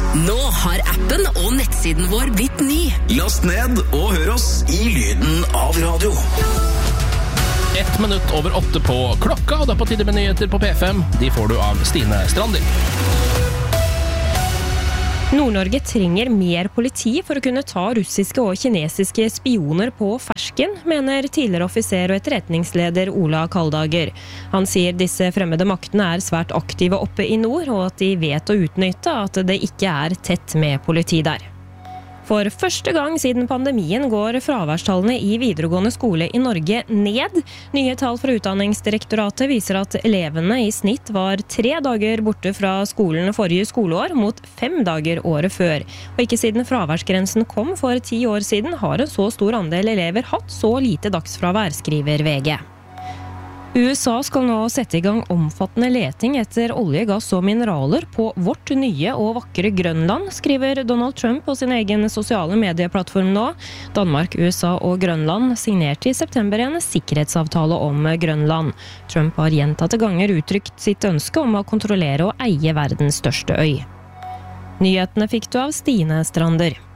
Nå har appen og nettsiden vår blitt ny. Last ned og hør oss i lyden av radio. 1 minutt over 8 på klokka, og det på tide med nyheter på P5. De får du av Stine Strander. Nord-Norge trenger mer politi for å kunne ta russiske og kinesiske spioner på fersken, mener tidligere offiser og etterretningsleder Ola Kaldager. Han sier disse fremmede maktene er svært aktive oppe i nord, og at de vet å utnytte at det ikke er tett med politi der. For første gang siden pandemien går fraværstallene i videregående skole i Norge ned. Nye tall fra Utdanningsdirektoratet viser at elevene i snitt var 3 dager borte fra skolen forrige skoleår, mot 5 dager året før. Og ikke siden fraværsgrensen kom for 10 år siden har en så stor andel elever hatt så lite dagsfravær, skriver VG. USA skal nå sette i gang omfattende leting etter olje, gass og mineraler på vårt nye og vakre Grønland, skriver Donald Trump på sin egen sosiale medieplattform nå. Danmark, USA og Grønland signerte i september en sikkerhetsavtale om Grønland. Trump har gjentatte ganger uttrykt sitt ønske om å kontrollere og eie verdens største øy. Nyhetene fikk du av Stine Strander.